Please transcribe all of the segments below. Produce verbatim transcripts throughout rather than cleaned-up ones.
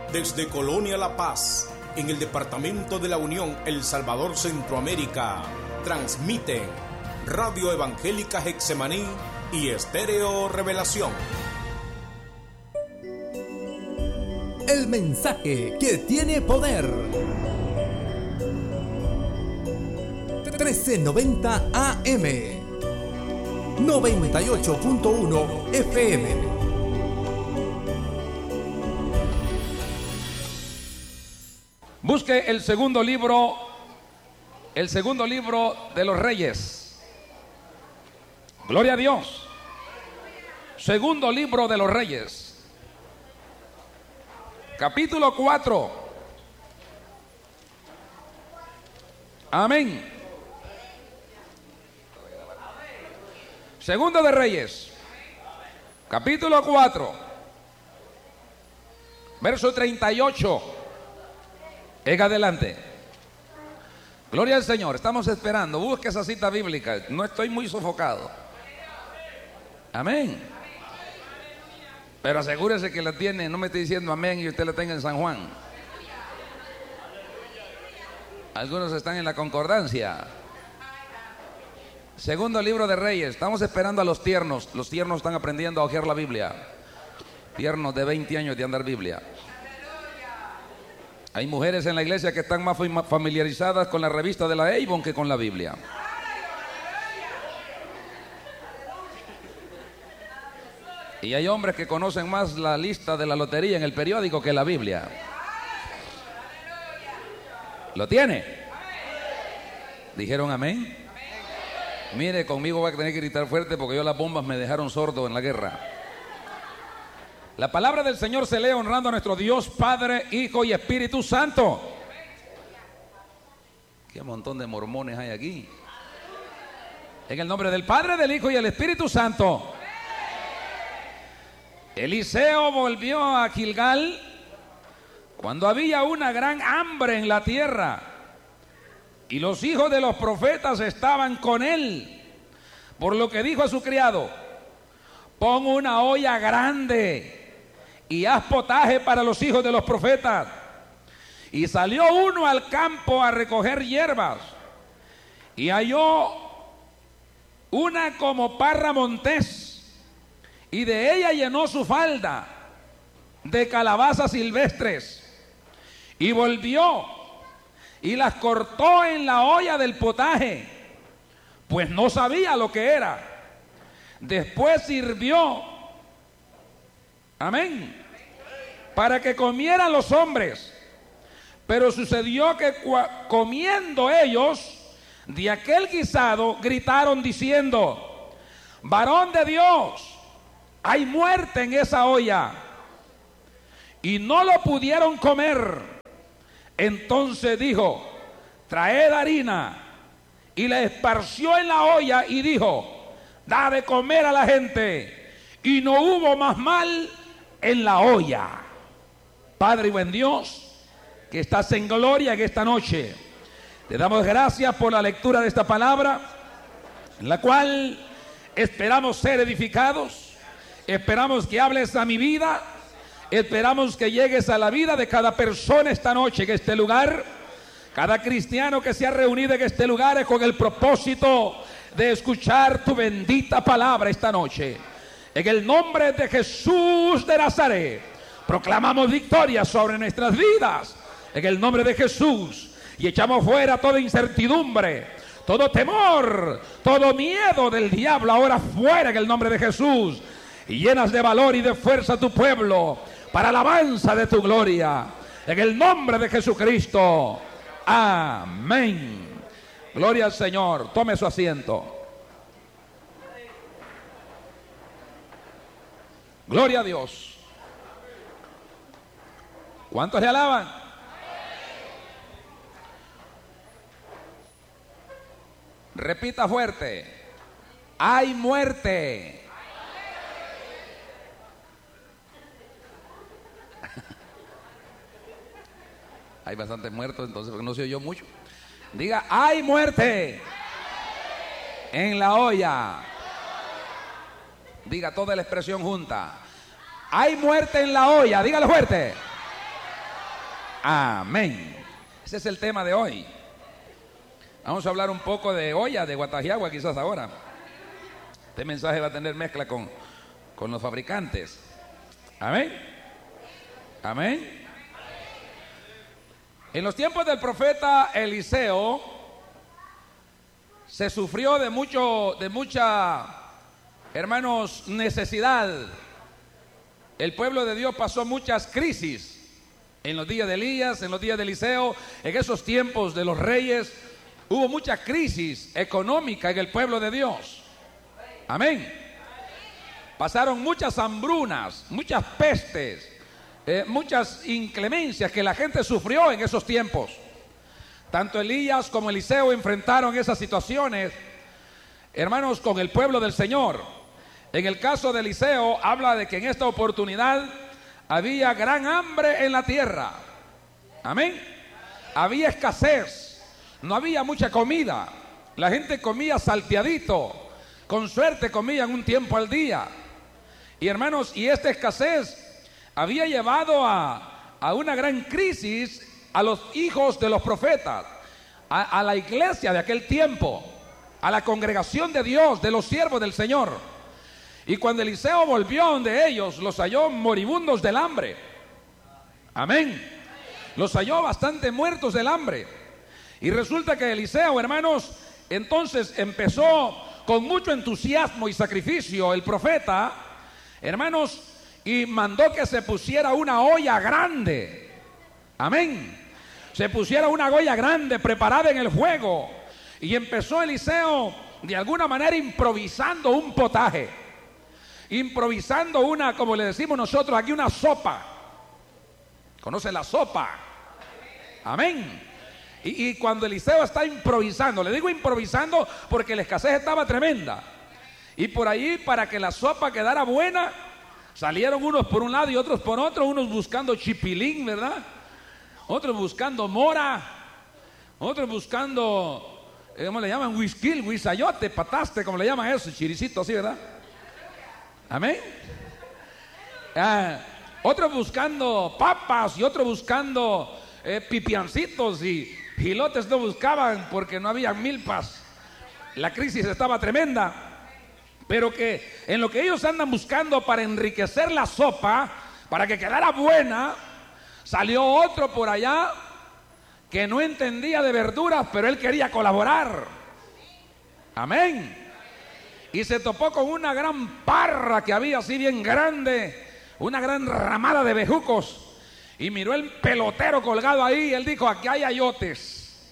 Desde Colonia La Paz, en el departamento de la Unión, El Salvador, Centroamérica, transmiten Radio Evangélica Getsemaní y Estéreo Revelación. El mensaje que tiene poder. trece noventa A M, noventa y ocho punto uno F M. Busque el segundo libro, el segundo libro de los Reyes. Gloria a Dios. Segundo libro de los Reyes. Capítulo cuatro. Amén. Segundo de Reyes, capítulo cuatro, verso treinta y ocho. En adelante. Gloria al Señor. Estamos esperando. Busque esa cita bíblica. No estoy muy sofocado. Amén. Pero asegúrese que la tiene. No me esté diciendo amén y usted la tenga en San Juan. Algunos están en la concordancia. Segundo libro de Reyes. Estamos esperando a los tiernos. Los tiernos están aprendiendo a hojear la Biblia. Tiernos de veinte años de andar Biblia. Hay mujeres en la iglesia que están más familiarizadas con la revista de la Avon que con la Biblia. Y hay hombres que conocen más la lista de la lotería en el periódico que la Biblia. ¿Lo tiene? ¿Dijeron amén? Mire, conmigo va a tener que gritar fuerte porque yo las bombas me dejaron sordo en la guerra. La palabra del Señor se lee honrando a nuestro Dios, Padre, Hijo y Espíritu Santo. Qué montón de mormones hay aquí. En el nombre del Padre, del Hijo y del Espíritu Santo. Eliseo volvió a Gilgal cuando había una gran hambre en la tierra y los hijos de los profetas estaban con él, por lo que dijo a su criado: pon una olla grande y haz potaje para los hijos de los profetas. Y salió uno al campo a recoger hierbas y halló una como parra montés, y de ella llenó su falda de calabazas silvestres, y volvió y las cortó en la olla del potaje, pues no sabía lo que era. Después sirvió, amén, para que comieran los hombres. Pero sucedió que comiendo ellos de aquel guisado, gritaron diciendo: varón de Dios, hay muerte en esa olla. Y no lo pudieron comer. Entonces dijo: traed harina. Y la esparció en la olla y dijo: da de comer a la gente. Y no hubo más mal en la olla. Padre y buen Dios, que estás en gloria en esta noche, te damos gracias por la lectura de esta palabra, en la cual esperamos ser edificados, esperamos que hables a mi vida, esperamos que llegues a la vida de cada persona esta noche en este lugar. Cada cristiano que se ha reunido en este lugar es con el propósito de escuchar tu bendita palabra esta noche. En el nombre de Jesús de Nazaret, proclamamos victoria sobre nuestras vidas. En el nombre de Jesús. Y echamos fuera toda incertidumbre, todo temor, todo miedo del diablo ahora fuera en el nombre de Jesús. Y llenas de valor y de fuerza a tu pueblo para alabanza de tu gloria. En el nombre de Jesucristo. Amén. Gloria al Señor. Tome su asiento. Gloria a Dios. ¿Cuántos le alaban? Repita fuerte: hay muerte. Hay bastantes muertos, entonces no se oyó mucho. Diga: hay muerte en la olla. Diga toda la expresión junta: hay muerte en la olla. Dígalo fuerte. Amén. Ese es el tema de hoy. Vamos a hablar un poco de olla, de Guatajiagua quizás ahora. Este mensaje va a tener mezcla con, con los fabricantes. Amén. Amén. En los tiempos del profeta Eliseo se sufrió de mucho, de mucha, hermanos, necesidad. El pueblo de Dios pasó muchas crisis en los días de Elías, en los días de Eliseo, en esos tiempos de los reyes. Hubo mucha crisis económica en el pueblo de Dios. Amén. Pasaron muchas hambrunas, muchas pestes, eh, muchas inclemencias que la gente sufrió en esos tiempos. Tanto Elías como Eliseo enfrentaron esas situaciones, hermanos, con el pueblo del Señor. En el caso de Eliseo, habla de que en esta oportunidad había gran hambre en la tierra. Amén. Había escasez, no había mucha comida. La gente comía salteadito, con suerte comían un tiempo al día. Y hermanos, y esta escasez había llevado a, a una gran crisis a los hijos de los profetas, a, a la iglesia de aquel tiempo, a la congregación de Dios, de los siervos del Señor. Y cuando Eliseo volvió donde ellos, los halló moribundos del hambre. Amén. Los halló bastante muertos del hambre. Y resulta que Eliseo, hermanos, entonces empezó con mucho entusiasmo y sacrificio el profeta, hermanos, y mandó que se pusiera una olla grande. Amén. Se pusiera una olla grande preparada en el fuego. Y empezó Eliseo de alguna manera improvisando un potaje. Improvisando una, como le decimos nosotros aquí, una sopa. ¿Conoce la sopa? Amén. Y, y cuando Eliseo está improvisando, le digo improvisando porque la escasez estaba tremenda. Y por ahí, para que la sopa quedara buena, salieron unos por un lado y otros por otro, unos buscando chipilín, ¿verdad? Otros buscando mora, otros buscando, ¿cómo le llaman? Whisky, guisayote, pataste, como le llaman eso, chiricito así, ¿verdad? Amén. Ah, otros buscando papas y otros buscando eh, pipiancitos, y gilotes no buscaban porque no había milpas. La crisis estaba tremenda, pero que en lo que ellos andan buscando para enriquecer la sopa, para que quedara buena, salió otro por allá que no entendía de verduras, pero él quería colaborar. Amén. Y se topó con una gran parra que había así bien grande, una gran ramada de bejucos, y miró el pelotero colgado ahí y él dijo: aquí hay ayotes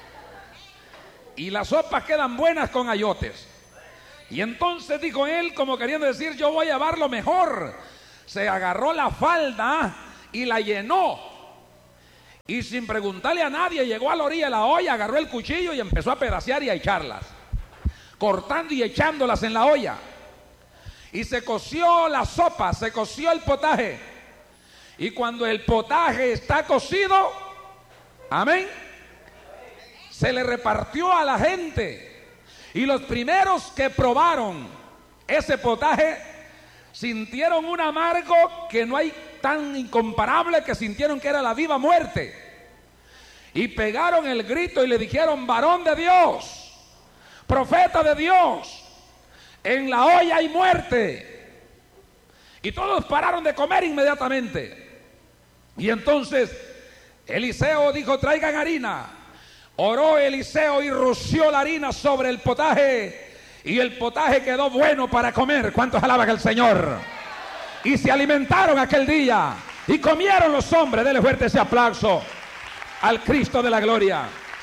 y las sopas quedan buenas con ayotes. Y entonces dijo él, como queriendo decir, yo voy a llevar lo mejor. Se agarró la falda y la llenó, y sin preguntarle a nadie llegó a la orilla de la olla, agarró el cuchillo y empezó a pedacear y a echarlas, cortando y echándolas en la olla. Y se coció la sopa, se coció el potaje. Y cuando el potaje está cocido, amén, se le repartió a la gente. Y los primeros que probaron ese potaje sintieron un amargo que no hay tan incomparable, que sintieron que era la viva muerte. Y pegaron el grito y le dijeron: varón de Dios, profeta de Dios, en la olla hay muerte. Y todos pararon de comer inmediatamente. Y entonces Eliseo dijo: traigan harina. Oró Eliseo y roció la harina sobre el potaje, y el potaje quedó bueno para comer. ¿Cuántos alaban al Señor? Y se alimentaron aquel día y comieron los hombres. Dele fuerte ese aplauso al Cristo de la gloria.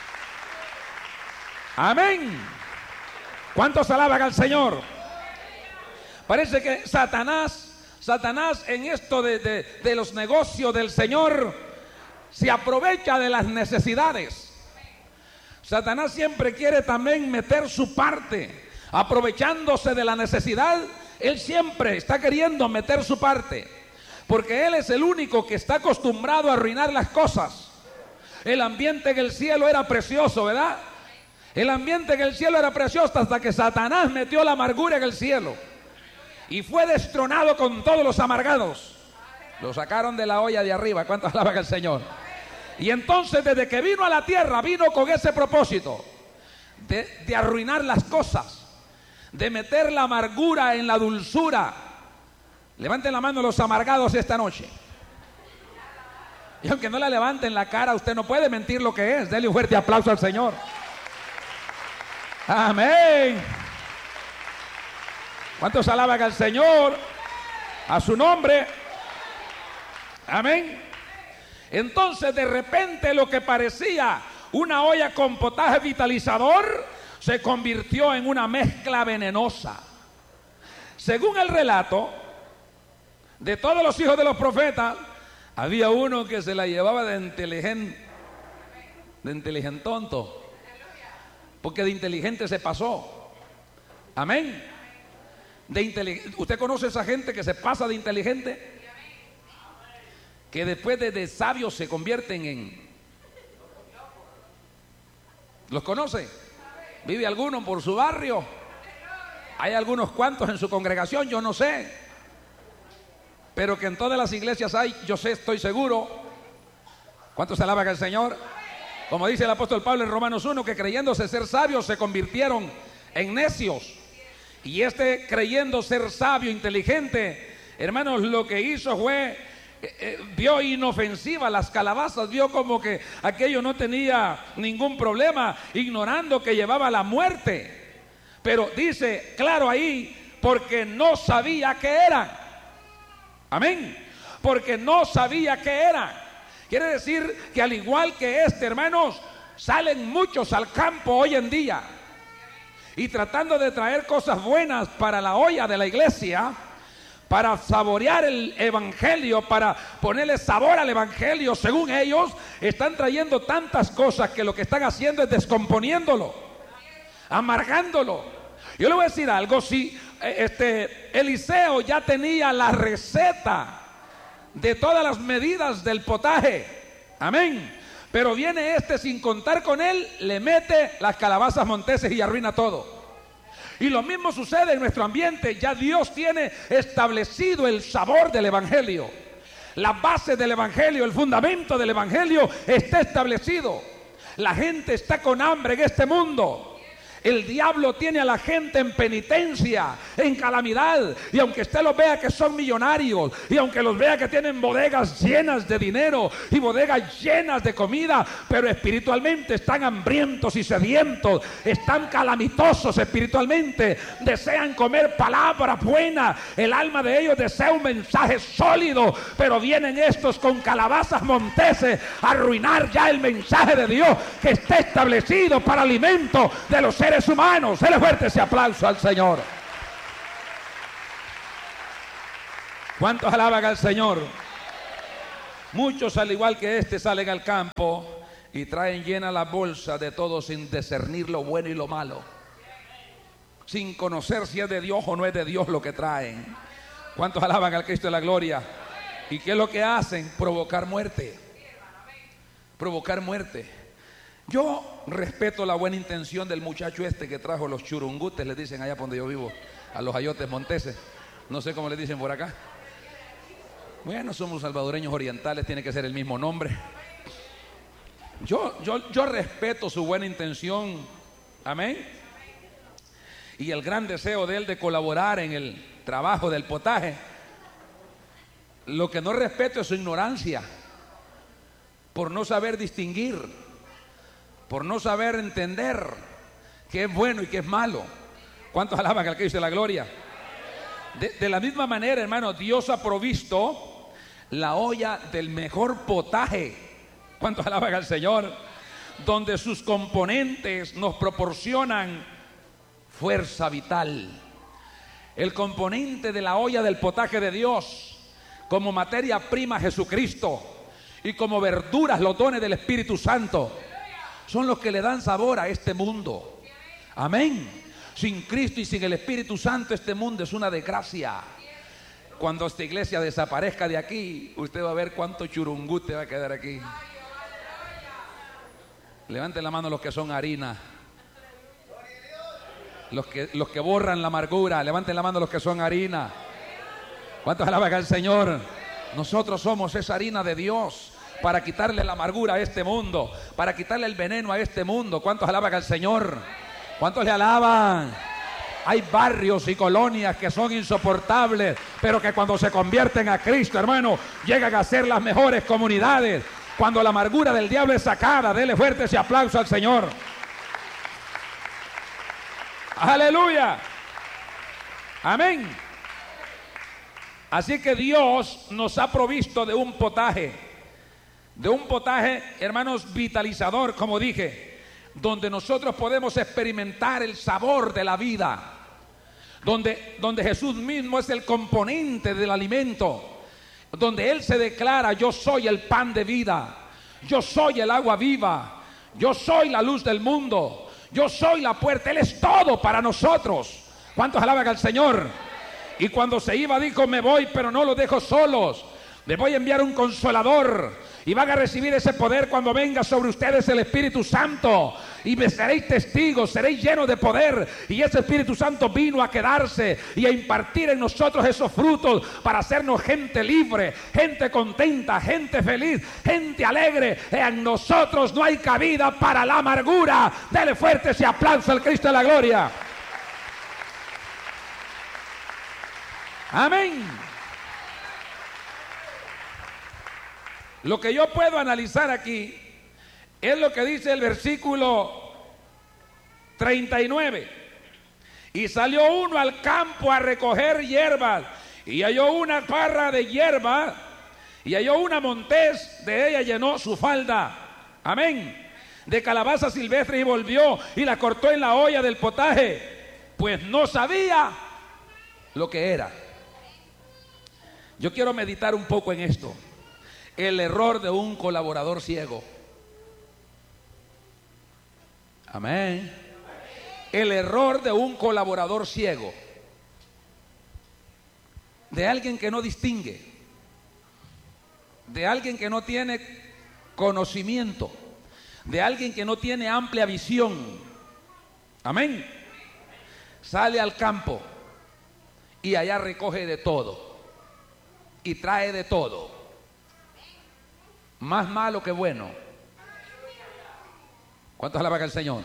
Amén. ¿Cuántos alaban al Señor? Parece que Satanás, Satanás en esto de, de, de los negocios del Señor, se aprovecha de las necesidades. Satanás siempre quiere también meter su parte, aprovechándose de la necesidad. Él siempre está queriendo meter su parte, porque él es el único que está acostumbrado a arruinar las cosas. El ambiente en el cielo era precioso, ¿verdad? El ambiente en el cielo era precioso hasta que Satanás metió la amargura en el cielo y fue destronado con todos los amargados. Lo sacaron de la olla de arriba. ¿Cuántos alaban al Señor? Y entonces desde que vino a la tierra, vino con ese propósito de, de arruinar las cosas, de meter la amargura en la dulzura. Levanten la mano los amargados esta noche. Y aunque no la levanten la cara, usted no puede mentir lo que es. Dele un fuerte aplauso al Señor. Amén. ¿Cuántos alaban al Señor? A su nombre. Amén. Entonces de repente lo que parecía una olla con potaje vitalizador se convirtió en una mezcla venenosa. Según el relato de todos los hijos de los profetas, había uno que se la llevaba de inteligente, de inteligente tonto, porque de inteligente se pasó. Amén. De intelig- ¿Usted conoce a esa gente que se pasa de inteligente? Que después de, de sabios se convierten en... ¿Los conoce? ¿Vive alguno por su barrio? ¿Hay algunos cuantos en su congregación? Yo no sé. Pero que en todas las iglesias hay, yo sé, estoy seguro. ¿Cuántos alaban al Señor? Como dice el apóstol Pablo en Romanos uno, que creyéndose ser sabios se convirtieron en necios. Y este creyendo ser sabio, inteligente, hermanos, lo que hizo fue... Eh, eh, vio inofensiva las calabazas, vio como que aquello no tenía ningún problema, ignorando que llevaba la muerte. Pero dice claro ahí, porque no sabía qué eran. Amén. Porque no sabía qué eran. Quiere decir que al igual que este, hermanos, salen muchos al campo hoy en día y tratando de traer cosas buenas para la olla de la iglesia, para saborear el evangelio, para ponerle sabor al evangelio. Según ellos, están trayendo tantas cosas que lo que están haciendo es descomponiéndolo, amargándolo. Yo le voy a decir algo, si este Eliseo ya tenía la receta de todas las medidas del potaje, amén, pero viene este sin contar con él, le mete las calabazas monteses y arruina todo. Y lo mismo sucede en nuestro ambiente. Ya Dios tiene establecido el sabor del evangelio, la base del evangelio, el fundamento del evangelio está establecido. La gente está con hambre en este mundo. El diablo tiene a la gente en penitencia, en calamidad. Y aunque usted los vea que son millonarios, y aunque los vea que tienen bodegas llenas de dinero y bodegas llenas de comida, pero espiritualmente están hambrientos y sedientos, están calamitosos espiritualmente, desean comer palabra buena. El alma de ellos desea un mensaje sólido, pero vienen estos con calabazas monteses a arruinar ya el mensaje de Dios que está establecido para alimento de los seres humanos. Dele fuerte ese aplauso al Señor. ¿Cuántos alaban al Señor? Muchos, al igual que este, salen al campo y traen llena la bolsa de todo sin discernir lo bueno y lo malo, sin conocer si es de Dios o no es de Dios lo que traen. ¿Cuántos alaban al Cristo de la gloria? ¿Y qué es lo que hacen? Provocar muerte. Provocar muerte. Yo respeto la buena intención del muchacho este que trajo los churungutes, les dicen allá por donde yo vivo, a los ayotes monteses, no sé cómo les dicen por acá. Bueno, somos salvadoreños orientales, tiene que ser el mismo nombre. Yo, yo, yo respeto su buena intención, amén, y el gran deseo de él de colaborar en el trabajo del potaje. Lo que no respeto es su ignorancia, por no saber distinguir, por no saber entender qué es bueno y qué es malo. ¿Cuántos alaban al Cristo de la gloria? De, de la misma manera, hermano, Dios ha provisto la olla del mejor potaje. ¿Cuántos alaban al Señor? Donde sus componentes nos proporcionan fuerza vital. El componente de la olla del potaje de Dios, como materia prima Jesucristo, y como verduras los dones del Espíritu Santo, son los que le dan sabor a este mundo. Amén. Sin Cristo y sin el Espíritu Santo, este mundo es una desgracia. Cuando esta iglesia desaparezca de aquí, usted va a ver cuánto churungute va a quedar aquí. Levanten la mano los que son harina, los que, los que borran la amargura. Levanten la mano los que son harina. ¿Cuántos alaban al Señor? Nosotros somos esa harina de Dios para quitarle la amargura a este mundo, para quitarle el veneno a este mundo. ¿Cuántos alaban al Señor? ¿Cuántos le alaban? Hay barrios y colonias que son insoportables, pero que cuando se convierten a Cristo, hermano, llegan a ser las mejores comunidades. Cuando la amargura del diablo es sacada, dele fuerte ese aplauso al Señor. Aleluya. Amén. Así que Dios nos ha provisto de un potaje, de un potaje, hermanos, vitalizador, como dije, donde nosotros podemos experimentar el sabor de la vida, donde, donde Jesús mismo es el componente del alimento, donde Él se declara: yo soy el pan de vida, yo soy el agua viva, yo soy la luz del mundo, yo soy la puerta. Él es todo para nosotros. ¿Cuántos alaban al Señor? Y cuando se iba dijo: me voy, pero no los dejo solos, les voy a enviar un consolador, y van a recibir ese poder cuando venga sobre ustedes el Espíritu Santo, y me seréis testigos, seréis llenos de poder. Y ese Espíritu Santo vino a quedarse y a impartir en nosotros esos frutos para hacernos gente libre, gente contenta, gente feliz, gente alegre. En nosotros no hay cabida para la amargura. Dele fuerte ese aplauso al Cristo de la gloria. Amén. Lo que yo puedo analizar aquí es lo que dice el versículo treinta y nueve. Y salió uno al campo a recoger hierbas, y halló una parra de hierba, y halló una montés, de ella llenó su falda. Amén. De calabaza silvestre, y volvió y la cortó en la olla del potaje, pues no sabía lo que era. Yo quiero meditar un poco en esto. El error de un colaborador ciego. Amén. El error de un colaborador ciego. De alguien que no distingue. De alguien que no tiene conocimiento. De alguien que no tiene amplia visión. Amén. Sale al campo y allá recoge de todo. Y trae de todo. Más malo que bueno. ¿Cuántos alaban al Señor?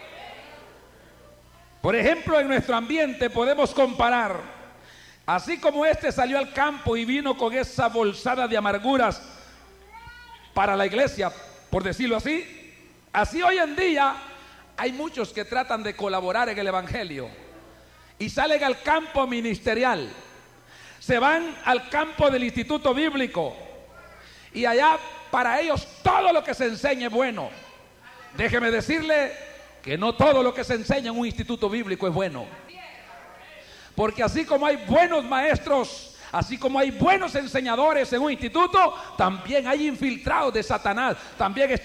Por ejemplo, en nuestro ambiente podemos comparar. Así como este salió al campo y vino con esa bolsada de amarguras para la iglesia, por decirlo así, así hoy en día hay muchos que tratan de colaborar en el evangelio y salen al campo ministerial. Se van al campo del instituto bíblico y allá para ellos todo lo que se enseña es bueno. Déjeme decirle que no todo lo que se enseña en un instituto bíblico es bueno. Porque así como hay buenos maestros, así como hay buenos enseñadores en un instituto, también hay infiltrados de Satanás. También está